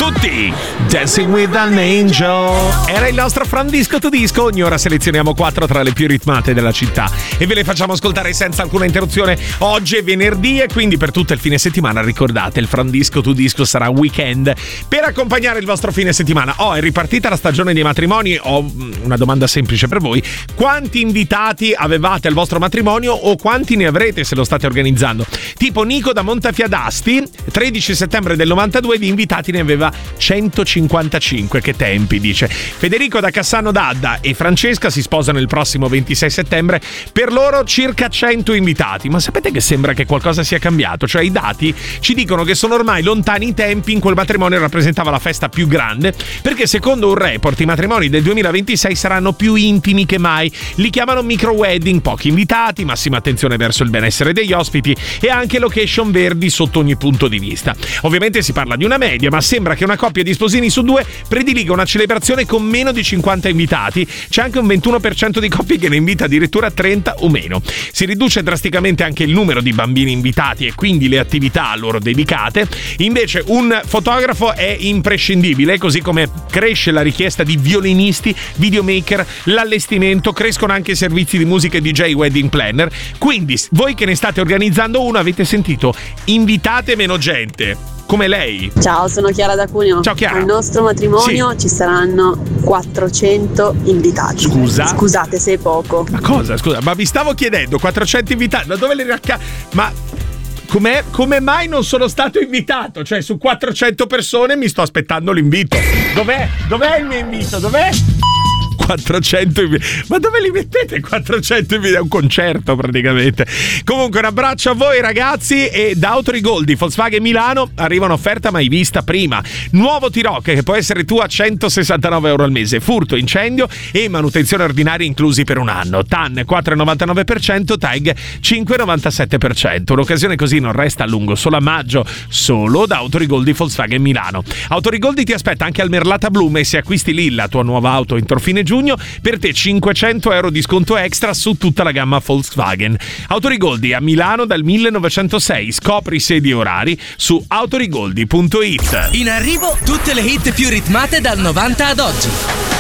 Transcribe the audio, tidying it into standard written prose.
tutti! Dancing with an Angel era il nostro From Disco to Disco. Ogni ora selezioniamo 4 tra le più ritmate della città e ve le facciamo ascoltare senza alcuna interruzione. Oggi è venerdì e quindi per tutto il fine settimana ricordate, il From Disco to Disco sarà weekend per accompagnare il vostro fine settimana. È ripartita la stagione dei matrimoni. Ho una domanda semplice per voi: quanti invitati avevate al vostro matrimonio o quanti ne avrete se lo state organizzando? Tipo Nico da Montefiadasti, 13 settembre del 92, di invitati ne aveva 155. Che tempi, dice. Federico da Cassano d'Adda e Francesca si sposano il prossimo 26 settembre, per loro circa 100 invitati. Ma sapete che sembra che qualcosa sia cambiato? Cioè i dati ci dicono che sono ormai lontani i tempi in cui il matrimonio rappresentava la festa più grande, perché secondo un report i matrimoni del 2026 saranno più intimi che mai. Li chiamano micro wedding, pochi invitati, massima attenzione verso il benessere degli ospiti e anche location verdi sotto ogni punto di vista. Ovviamente si parla di una media, ma sembra che una coppia di sposini su 2 prediliga una celebrazione con meno di 50 invitati. C'è anche un 21% di coppie che ne invita addirittura 30 o meno. Si riduce drasticamente anche il numero di bambini invitati e quindi le attività a loro dedicate. Invece un fotografo è imprescindibile, così come cresce la richiesta di violinisti, videomaker, l'allestimento, crescono anche i servizi di musica e DJ wedding planner. Quindi voi che ne state organizzando uno, avete sentito? Invitate meno gente. Come lei. Ciao, sono Chiara da Cuneo. Ciao Chiara. Al nostro matrimonio ci saranno 400 invitati. Scusa? Scusate se è poco. Ma cosa? Scusa, ma vi stavo chiedendo 400 invitati, da dove li ma come mai non sono stato invitato? Cioè su 400 persone mi sto aspettando l'invito. Dov'è il mio invito? Dov'è? 400 ma dove li mettete 400 video? È un concerto praticamente. Comunque un abbraccio a voi ragazzi. E da Autorigol di Volkswagen Milano arriva un'offerta mai vista prima: nuovo T-Roc che può essere tuo a 169 euro al mese, furto, incendio e manutenzione ordinaria inclusi per un anno, TAN 4,99%, TAG 5,97%. Un'occasione così non resta a lungo, solo a maggio, solo da Autorigol di Volkswagen Milano. Autorigol ti aspetta anche al Merlata Blume e se acquisti lì la tua nuova auto entro fine giugno, per te 500 euro di sconto extra su tutta la gamma Volkswagen. Autorigoldi a Milano dal 1906. Scopri sedi e orari su autorigoldi.it. In arrivo tutte le hit più ritmate dal 90 ad oggi.